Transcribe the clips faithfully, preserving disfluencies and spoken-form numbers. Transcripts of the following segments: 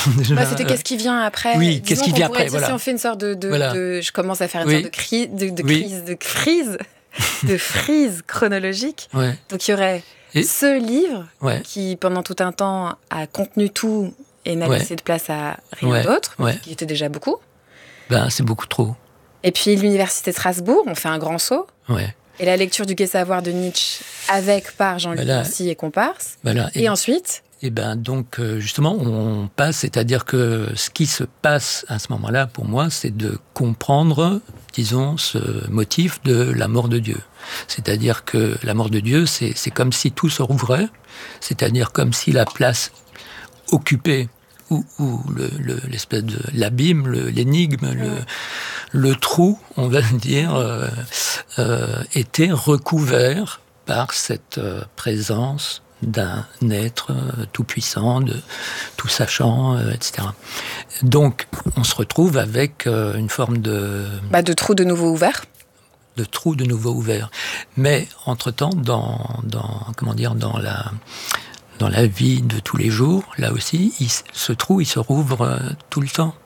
Bah, c'était qu'est-ce qui vient après. Oui, qu'est-ce qui vient après, dire, voilà. Si on fait une sorte de... de, Voilà. de je commence à faire une oui. sorte de, cri, de, de oui. crise, de frise, de frise chronologique. Ouais. Donc il y aurait Et... ce livre ouais. qui, pendant tout un temps, a contenu tout et n'a ouais. laissé de place à rien ouais. d'autre, ouais. qui était déjà beaucoup. Ben, c'est beaucoup trop. Et puis l'Université de Strasbourg, on fait un grand saut. Ouais. Et la lecture du Gai Savoir de Nietzsche avec, par Jean-Luc voilà. Nancy et comparse. Voilà. Et, et ensuite Et ben donc, justement, on passe, c'est-à-dire que ce qui se passe à ce moment-là, pour moi, c'est de comprendre, disons, ce motif de la mort de Dieu. C'est-à-dire que la mort de Dieu, c'est, c'est comme si tout se rouvrait, c'est-à-dire comme si la place occupée, ou, ou le, le, l'espèce de l'abîme, le, l'énigme, le, le trou, on va dire, euh, euh, était recouvert par cette euh, présence d'un être euh, tout-puissant, de, tout-sachant, euh, et cetera. Donc, on se retrouve avec euh, une forme de... Bah, de trou de nouveau ouvert. De trou de nouveau ouvert. Mais, entre-temps, dans, dans, comment dire, dans la... Dans la vie de tous les jours, là aussi, il, ce trou, il se rouvre euh, tout le temps.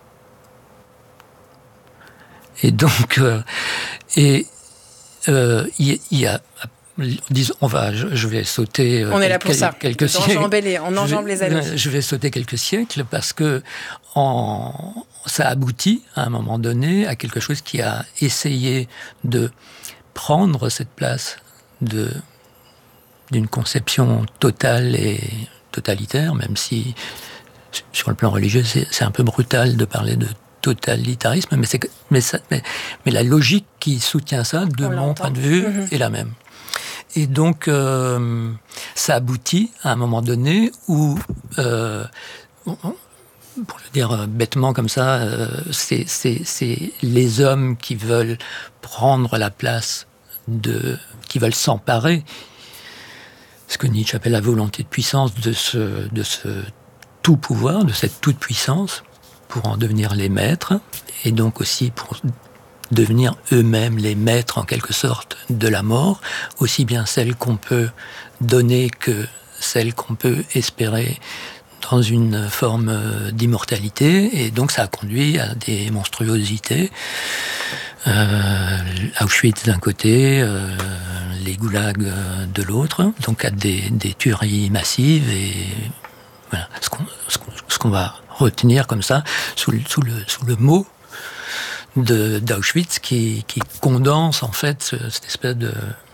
Et donc, euh, et euh, il, il y a, disons, on va, je, je vais sauter. Euh, on est là pour quel, ça. Quelques siècles. Les, on enjambe les années. Je vais sauter quelques siècles parce que en, ça aboutit à un moment donné à quelque chose qui a essayé de prendre cette place de d'une conception totale et totalitaire, même si, sur le plan religieux, c'est, c'est un peu brutal de parler de totalitarisme, mais, c'est, mais, ça, mais, mais la logique qui soutient ça, de On mon l'entend. point de vue, mmh. est la même. Et donc, euh, ça aboutit à un moment donné où, euh, pour le dire bêtement comme ça, euh, c'est, c'est, c'est les hommes qui veulent prendre la place de... qui veulent s'emparer, ce que Nietzsche appelle la volonté de puissance, de ce, de ce tout pouvoir, de cette toute puissance, pour en devenir les maîtres, et donc aussi pour devenir eux-mêmes les maîtres, en quelque sorte, de la mort, aussi bien celle qu'on peut donner que celle qu'on peut espérer dans une forme d'immortalité, et donc ça a conduit à des monstruosités. Euh, Auschwitz d'un côté, euh, les goulags de l'autre, donc à des, des tueries massives, et voilà, ce qu'on, ce qu'on, ce qu'on va retenir comme ça, sous le, sous le, sous le mot de, d'Auschwitz, qui, qui condense en fait ce, cette espèce de,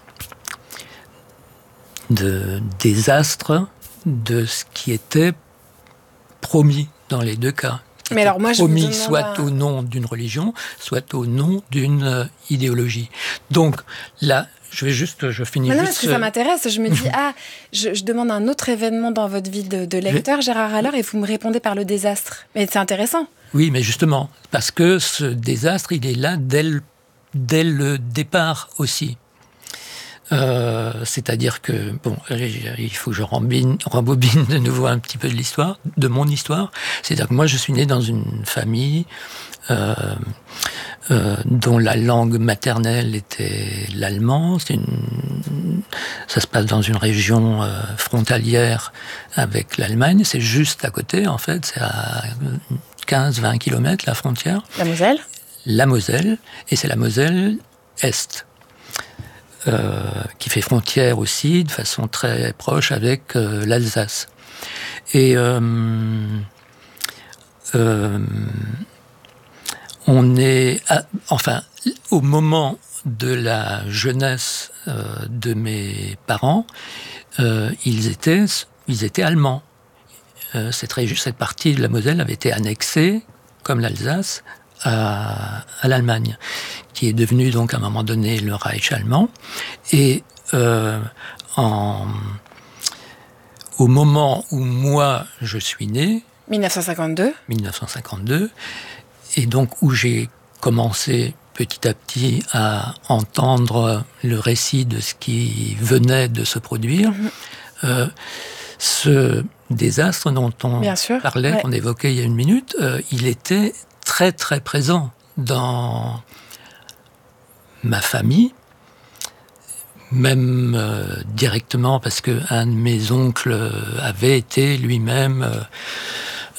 de désastre de ce qui était promis dans les deux cas. Mais alors moi, je promis vous demande soit un... au nom d'une religion, soit au nom d'une euh, idéologie. Donc là, je vais juste, je finis mais non, juste... parce que ça m'intéresse. Je me dis, ah, je, je demande un autre événement dans votre vie de, de lecteur, je... Gérard Allard, et vous me répondez par le désastre. Mais c'est intéressant. Oui, mais justement, parce que ce désastre, il est là dès le, dès le départ aussi. Euh, c'est-à-dire que, bon, il faut que je rembine, rembobine de nouveau un petit peu de l'histoire, de mon histoire. C'est-à-dire que moi, je suis né dans une famille euh, euh, dont la langue maternelle était l'allemand. C'est une, ça se passe dans une région euh, frontalière avec l'Allemagne. C'est juste à côté, en fait. C'est à quinze à vingt kilomètres, la frontière. La Moselle ? La Moselle. Et c'est la Moselle Est. Euh, qui fait frontière aussi, de façon très proche, avec euh, l'Alsace. Et euh, euh, on est... À, enfin, au moment de la jeunesse euh, de mes parents, euh, ils, étaient, ils étaient allemands. Euh, cette, région, cette partie de la Moselle avait été annexée, comme l'Alsace, à, à l'Allemagne, qui est devenu donc à un moment donné le Reich allemand. Et euh, en, au moment où moi je suis né, dix-neuf cent cinquante-deux, dix-neuf cent cinquante-deux, et donc où j'ai commencé petit à petit à entendre le récit de ce qui venait de se produire, mmh. euh, ce désastre dont on parlait, ouais. qu'on évoquait il y a une minute, euh, il était très très présent dans ma famille, même euh, directement parce que un de mes oncles avait été lui-même euh,